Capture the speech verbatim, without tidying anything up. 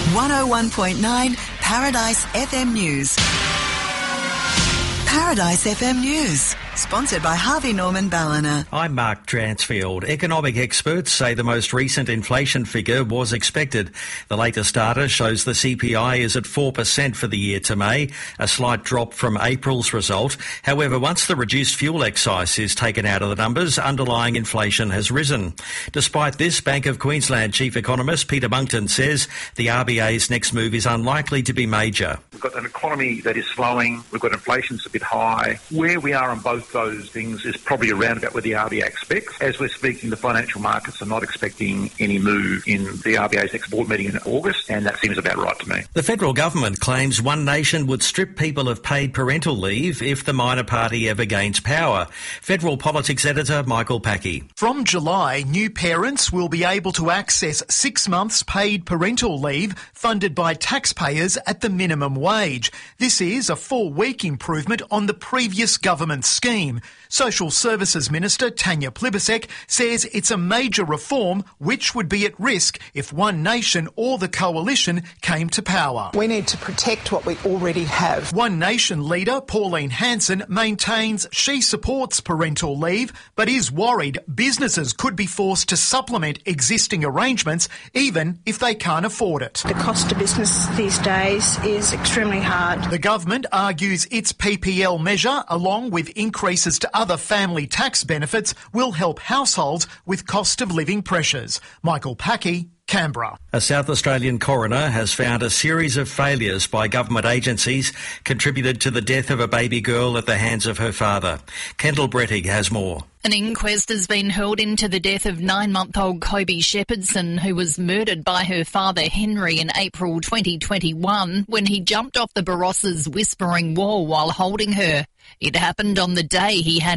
one oh one point nine Paradise F M News. Paradise F M News, sponsored by Harvey Norman Ballina. I'm Mark Dransfield. Economic experts say the most recent inflation figure was expected. The latest data shows the C P I is at four percent for the year to May, a slight drop from April's result. However, once the reduced fuel excise is taken out of the numbers, underlying inflation has risen. Despite this, Bank of Queensland Chief Economist Peter Monkton says the R B A's next move is unlikely to be major. We've got an economy that is slowing. We've got inflation that's a bit high. Where we are on both those things is probably around about where the R B A expects. As we're speaking, the financial markets are not expecting any move in the R B A's next board meeting in August, and that seems about right to me. The federal government claims One Nation would strip people of paid parental leave if the minor party ever gains power. Federal politics editor Michael Packey. From July, new parents will be able to access six months paid parental leave funded by taxpayers at the minimum wage. This is a four-week improvement on the previous government scheme. Social Services Minister Tanya Plibersek says it's a major reform which would be at risk if One Nation or the Coalition came to power. We need to protect what we already have. One Nation leader Pauline Hanson maintains she supports parental leave but is worried businesses could be forced to supplement existing arrangements even if they can't afford it. The cost of business these days is extremely hard. The government argues its P P L measure, along with increases to other family tax benefits, will help households with cost of living pressures. Michael Packey, Canberra. A South Australian coroner has found a series of failures by government agencies contributed to the death of a baby girl at the hands of her father. Kendall Brettig has more. An inquest has been held into the death of nine-month-old Kobe Shepherdson, who was murdered by her father Henry in April twenty twenty-one when he jumped off the Baross's Whispering Wall while holding her. It happened on the day he had